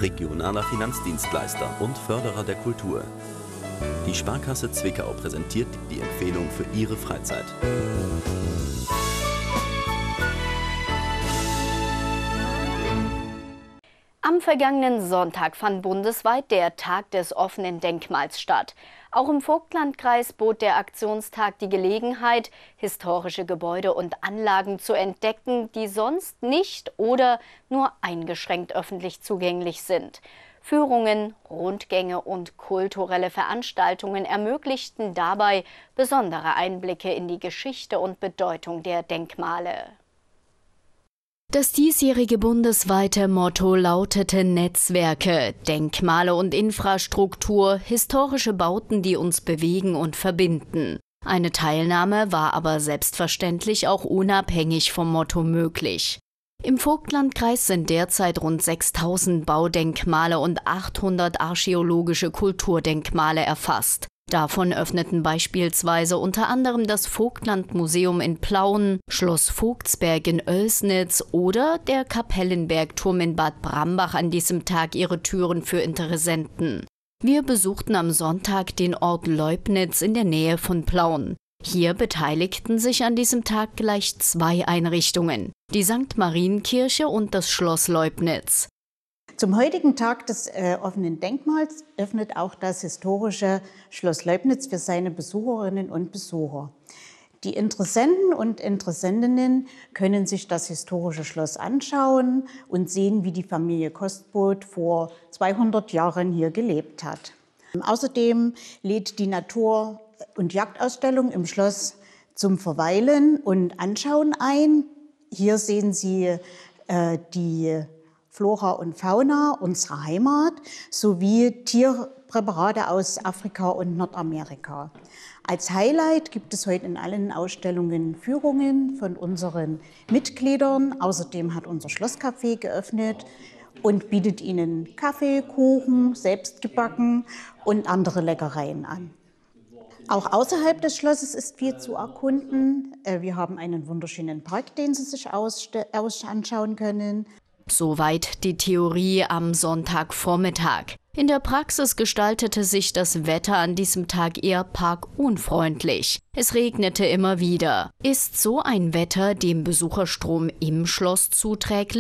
regionaler Finanzdienstleister und Förderer der Kultur. Die Sparkasse Zwickau präsentiert die Empfehlung für Ihre Freizeit. Am vergangenen Sonntag fand bundesweit der Tag des offenen Denkmals statt. Auch im Vogtlandkreis bot der Aktionstag die Gelegenheit, historische Gebäude und Anlagen zu entdecken, die sonst nicht oder nur eingeschränkt öffentlich zugänglich sind. Führungen, Rundgänge und kulturelle Veranstaltungen ermöglichten dabei besondere Einblicke in die Geschichte und Bedeutung der Denkmale. Das diesjährige bundesweite Motto lautete Netzwerke, Denkmale und Infrastruktur, historische Bauten, die uns bewegen und verbinden. Eine Teilnahme war aber selbstverständlich auch unabhängig vom Motto möglich. Im Vogtlandkreis sind derzeit rund 6000 Baudenkmale und 800 archäologische Kulturdenkmale erfasst. Davon öffneten beispielsweise unter anderem das Vogtlandmuseum in Plauen, Schloss Vogtsberg in Oelsnitz oder der Kapellenbergturm in Bad Brambach an diesem Tag ihre Türen für Interessenten. Wir besuchten am Sonntag den Ort Leubnitz in der Nähe von Plauen. Hier beteiligten sich an diesem Tag gleich 2 Einrichtungen, die St. Marienkirche und das Schloss Leubnitz. Zum heutigen Tag des offenen Denkmals öffnet auch das historische Schloss Leubnitz für seine Besucherinnen und Besucher. Die Interessenten und Interessentinnen können sich das historische Schloss anschauen und sehen, wie die Familie Kostboth vor 200 Jahren hier gelebt hat. Außerdem lädt die Natur- und Jagdausstellung im Schloss zum Verweilen und Anschauen ein. Hier sehen Sie die Flora und Fauna unserer Heimat sowie Tierpräparate aus Afrika und Nordamerika. Als Highlight gibt es heute in allen Ausstellungen Führungen von unseren Mitgliedern. Außerdem hat unser Schlosscafé geöffnet und bietet Ihnen Kaffee, Kuchen, selbstgebacken und andere Leckereien an. Auch außerhalb des Schlosses ist viel zu erkunden. Wir haben einen wunderschönen Park, den Sie sich anschauen können. Soweit die Theorie am Sonntagvormittag. In der Praxis gestaltete sich das Wetter an diesem Tag eher parkunfreundlich. Es regnete immer wieder. Ist so ein Wetter dem Besucherstrom im Schloss zuträglich?